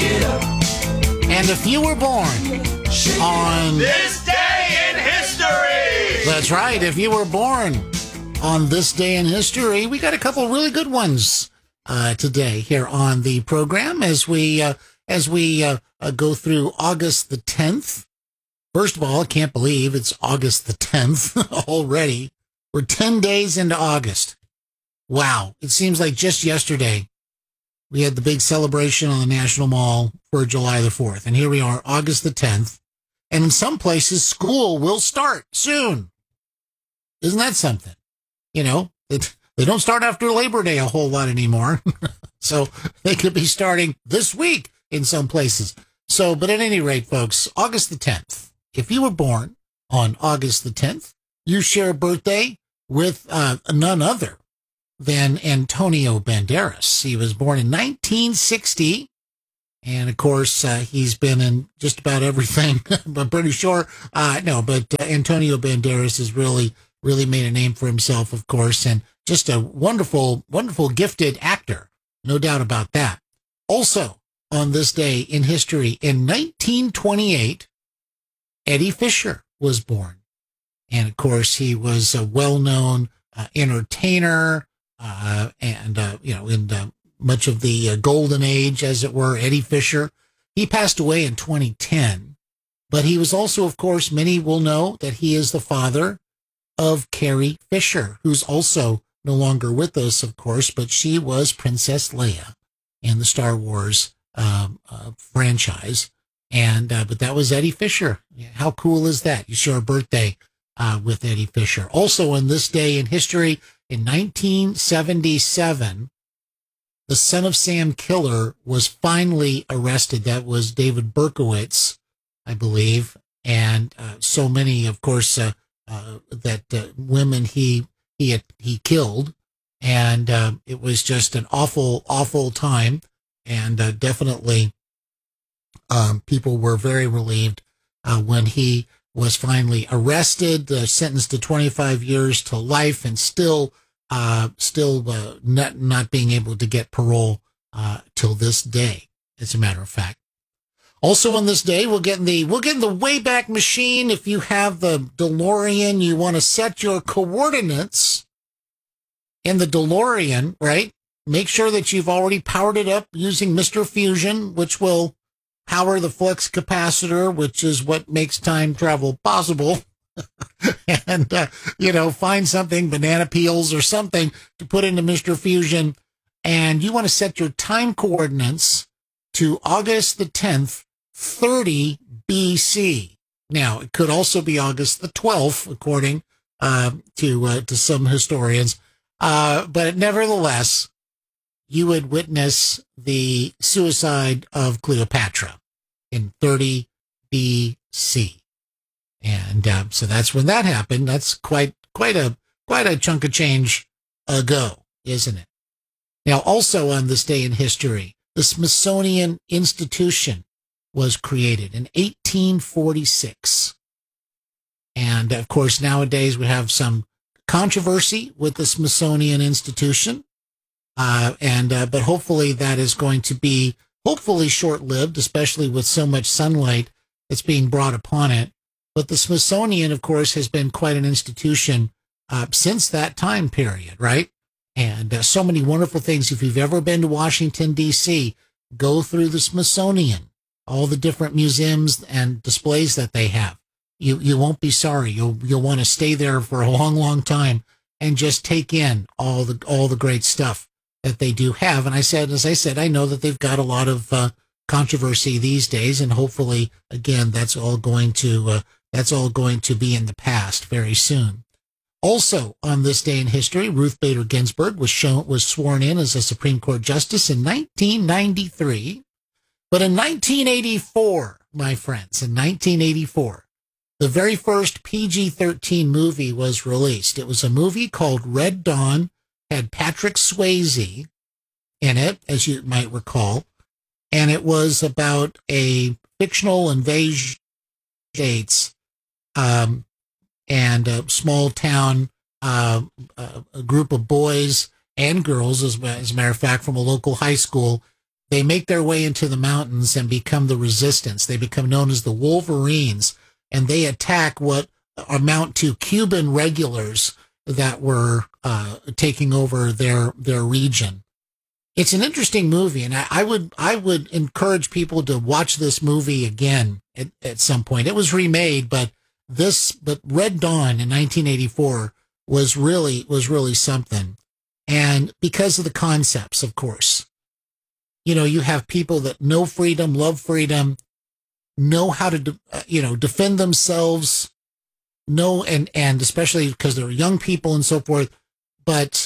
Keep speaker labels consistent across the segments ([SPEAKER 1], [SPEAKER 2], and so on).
[SPEAKER 1] And if you were born on
[SPEAKER 2] This day in history!
[SPEAKER 1] That's right. If you were born on this day in history, we got a couple really good ones today here on the program as we go through August the 10th. First of all, I can't believe it's August the 10th already. We're 10 days into August. Wow. It seems like just yesterday we had the big celebration on the National Mall for July the 4th. And here we are, August the 10th. And in some places, school will start soon. Isn't that something? You know, they don't start after Labor Day a whole lot anymore. So they could be starting this week in some places. So, but at any rate, folks, August the 10th. If you were born on August the 10th, you share a birthday with none other than Antonio Banderas. He was born in 1960. And of course, he's been in just about everything. I'm pretty sure. But Antonio Banderas has really made a name for himself, of course, and just a wonderful, wonderful, gifted actor. No doubt about that. Also, on this day in history, in 1928, Eddie Fisher was born. And of course, he was a well-known entertainer, in much of the golden age, as it were, Eddie Fisher. He passed away in 2010, but he was also, of course, many will know that he is the father of Carrie Fisher, who's also no longer with us, of course, but she was Princess Leia in the Star Wars franchise. And but that was Eddie Fisher. How cool is that? You share a birthday with Eddie Fisher. Also, on this day in history, in 1977, the Son of Sam killer was finally arrested. That was David Berkowitz, I believe, and so many, of course, women he killed, and it was just an awful time, and definitely people were very relieved when he was finally arrested, sentenced to 25 years to life, and still not being able to get parole till this day, as a matter of fact. Also on this day, we'll get in the Wayback Machine. If you have the DeLorean, you want to set your coordinates in the DeLorean, right? Make sure that you've already powered it up using Mr. Fusion, which will power the flux capacitor, which is what makes time travel possible. And, find something, banana peels or something to put into Mr. Fusion. And you want to set your time coordinates to August the 10th, 30 BC. Now, it could also be August the 12th, according to some historians. But nevertheless, you would witness the suicide of Cleopatra in 30 BC. And so that's when that happened. That's quite a chunk of change ago, isn't it? Now, also on this day in history, the Smithsonian Institution was created in 1846. And of course, nowadays we have some controversy with the Smithsonian Institution. But hopefully that is going to be short-lived, especially with so much sunlight that's being brought upon it. But the Smithsonian, of course, has been quite an institution since that time period, right? And so many wonderful things. If you've ever been to Washington, D.C., go through the Smithsonian, all the different museums and displays that they have. You won't be sorry. You'll want to stay there for a long, long time and just take in all the great stuff that they do have. And as I said, I know that they've got a lot of controversy these days, and hopefully, again, that's all going to be in the past very soon. Also, on this day in history, Ruth Bader Ginsburg was sworn in as a Supreme Court justice in 1993. But in 1984, my friends, in 1984, the very first PG-13 movie was released. It was a movie called Red Dawn, had Patrick Swayze in it, as you might recall, and it was about a fictional invasion of States, and a small town, a group of boys and girls, as a matter of fact, from a local high school They make their way into the mountains and become the resistance. They become known as the Wolverines, and they attack what amount to Cuban regulars that were taking over their region. It's an interesting movie, and I would encourage people to watch this movie again at some point. It was remade, but Red Dawn in 1984 was really something. And because of the concepts, of course, you have people that know freedom, love freedom, know how to, defend themselves, and especially because they're young people and so forth. But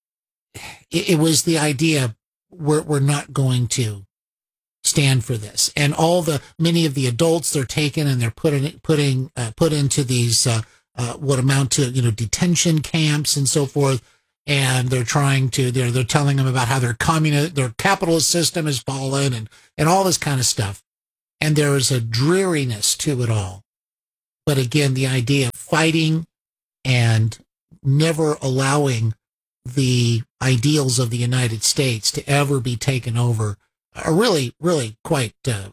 [SPEAKER 1] it was the idea we're not going to stand for this, and many of the adults they're taken and they're put into these what amount to detention camps and so forth, and they're telling them about how their capitalist system has fallen and all this kind of stuff, and there is a dreariness to it all. But again, the idea of fighting and never allowing the ideals of the United States to ever be taken over are really, really quite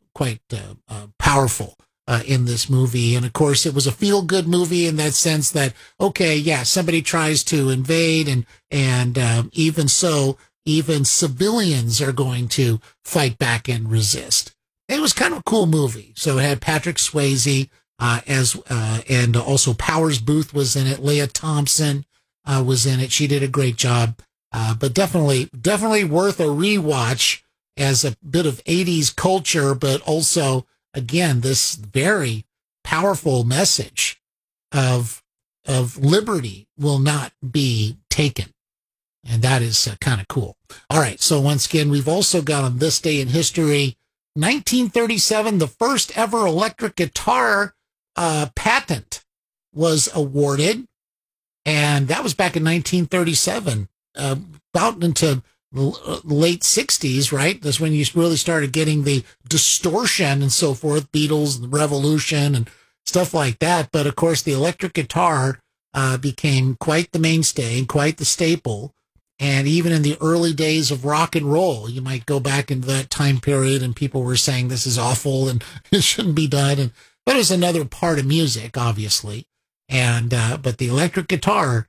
[SPEAKER 1] powerful in this movie. And of course, it was a feel-good movie in that sense that, okay, yeah, somebody tries to invade, and even so, even civilians are going to fight back and resist. It was kind of a cool movie. So it had Patrick Swayze and also Powers Booth was in it. Leah Thompson was in it. She did a great job. But definitely worth a rewatch as a bit of 80s culture, but also, again, this very powerful message of liberty will not be taken. And that is kind of cool. All right. So once again, we've also got on this day in history, 1937, the first ever electric guitar patent was awarded. And that was back in 1937, about into the late 60s, right? That's when you really started getting the distortion and so forth, Beatles, the Revolution, and stuff like that. But of course, the electric guitar became quite the mainstay and quite the staple. And even in the early days of rock and roll, you might go back into that time period and people were saying this is awful and it shouldn't be done. But it was another part of music, obviously. And but the electric guitar,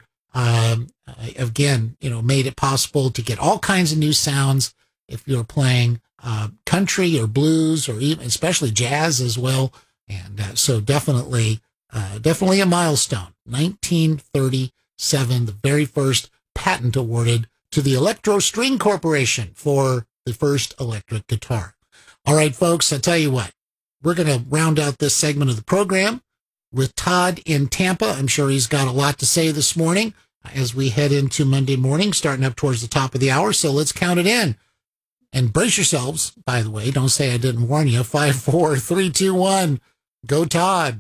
[SPEAKER 1] again, made it possible to get all kinds of new sounds if you're playing country or blues or even especially jazz as well. And so definitely a milestone. 1937, the very first patent awarded to the Electro String Corporation for the first electric guitar. All right, folks, I tell you what, we're going to round out this segment of the program with Todd in Tampa. I'm sure he's got a lot to say this morning as we head into Monday morning, starting up towards the top of the hour. So let's count it in. And brace yourselves, by the way. Don't say I didn't warn you. 5, 4, 3, 2, 1. Go, Todd.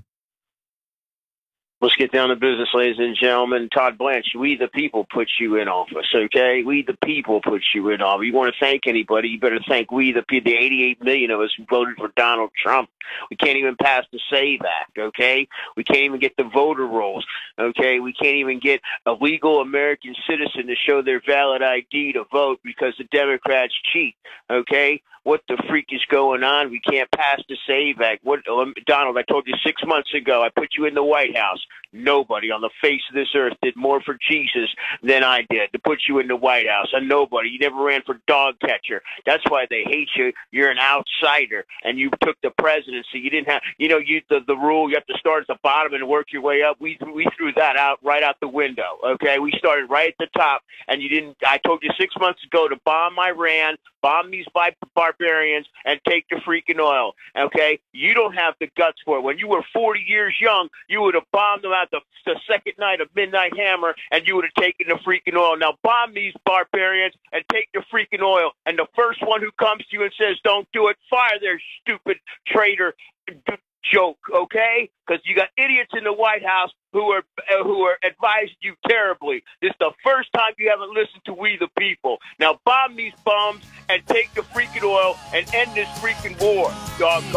[SPEAKER 3] Let's get down to business, ladies and gentlemen. Todd Blanche, we the people put you in office, okay? We the people put you in office. You want to thank anybody, you better thank we the people, the 88 million of us who voted for Donald Trump. We can't even pass the SAVE Act, okay? We can't even get the voter rolls, okay? We can't even get a legal American citizen to show their valid ID to vote because the Democrats cheat, okay? What the freak is going on? We can't pass the SAVE Act. Donald, I told you 6 months ago, I put you in the White House. Nobody on the face of this earth did more for Jesus than I did to put you in the White House. And nobody. You never ran for dog catcher. That's why they hate you. You're an outsider, and you took the presidency. You didn't have, the rule. You have to start at the bottom and work your way up. We threw that right out the window. Okay, we started right at the top, and you didn't. I told you 6 months ago to bomb Iran, bomb these barbarians, and take the freaking oil, okay? You don't have the guts for it. When you were 40 years young, you would have bombed them out the second night of Midnight Hammer, and you would have taken the freaking oil. Now bomb these barbarians and take the freaking oil, and the first one who comes to you and says, don't do it, fire their stupid traitor joke, okay? Because you got idiots in the White House who are advising you terribly. This is the first time you haven't listened to we the people. Now bomb these bums and take the freaking oil and end this freaking war, dog.